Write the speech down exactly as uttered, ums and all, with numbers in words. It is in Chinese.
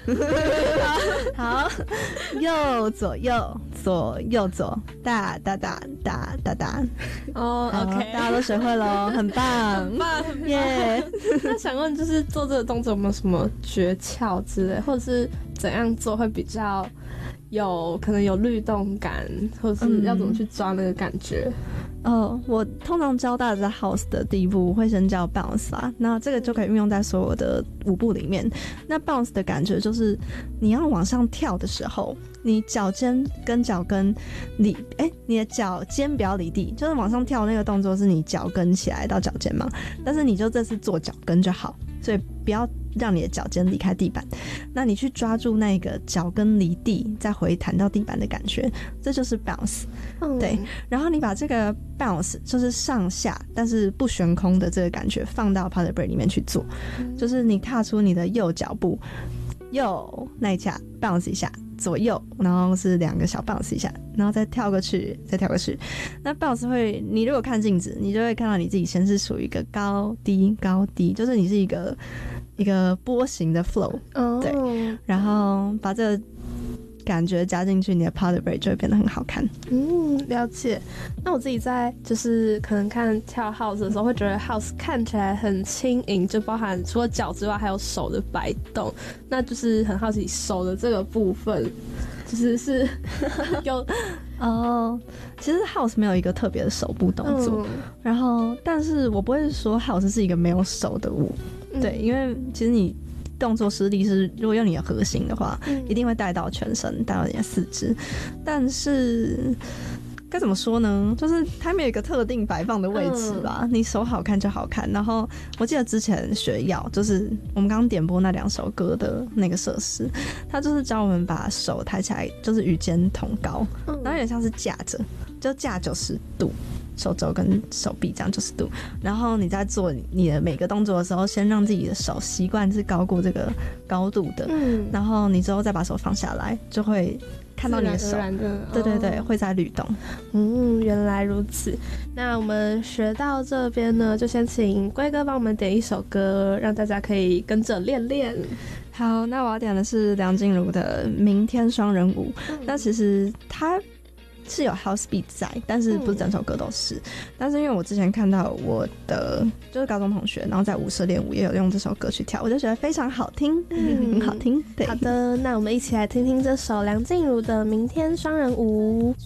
好，右左右左右左，哒哒哒哒哒哒。 哦、oh, ，OK， 大家都学会了，很棒， 很棒， 耶！ Yeah 那想问，就是做这个动作有没有什么诀窍之类，或者是怎样做会比较有可能有律动感，或者是要怎么去抓那个感觉？ 哦，我通常教大家在 house 的第一步会先教 bounce 啦，那这个就可以运用在所有的舞步里面。那 bounce 的感觉就是你要往上跳的时候，你脚尖跟脚跟离，哎、欸，你的脚尖不要离地，就是往上跳那个动作是你脚跟起来到脚尖嘛，但是你就这次做脚跟就好，所以不要让你的脚尖离开地板，那你去抓住那个脚跟离地再回弹到地板的感觉，这就是 bounce、嗯、对，然后你把这个 bounce 就是上下但是不悬空的这个感觉放到 pas de deux 里面去做、嗯、就是你踏出你的右脚步，右那一下 bounce 一下，左右然后是两个小 bounce 一下，然后再跳过去再跳过去。那 bounce 会，你如果看镜子你就会看到你自己先是属于一个高低高低，就是你是一个一个波形的 flow、oh. 对，然后把这个感觉加进去，你的 pas de deux 就会变得很好看。 嗯，了解。那我自己在就是可能看跳 house 的时候会觉得 house 看起来很轻盈，就包含除了脚之外还有手的摆动，那就是很好奇手的这个部分就是是有哦，其实 house 没有一个特别的手部动作、嗯、然后但是我不会说 house 是一个没有手的舞、嗯、对，因为其实你动作施力是如果用你的核心的话、嗯、一定会带到全身带到你的四肢，但是该怎么说呢，就是它没有一个特定摆放的位置吧、嗯、你手好看就好看。然后我记得之前学药就是我们刚刚点播那两首歌的那个设施，他就是教我们把手抬起来就是与肩同高、嗯、然后有点像是架着，就架九十度，手肘跟手臂这样九十度，然后你在做你的每个动作的时候先让自己的手习惯是高过这个高度的、嗯、然后你之后再把手放下来就会看到你的手，对对对、哦、会在律动。 嗯，原来如此。那我们学到这边呢，就先请龟哥帮我们点一首歌，让大家可以跟着练练。 好，那我要点的是梁静茹的《明天双人舞》、嗯、那其实它是有 house beat 在，但是不是整首歌都是、嗯、但是因为我之前看到我的就是高中同学然后在舞社练舞也有用这首歌去跳，我就觉得非常好听、嗯、很好听。对， 好的，那我们一起来听听这首梁静茹的《明天双人舞》。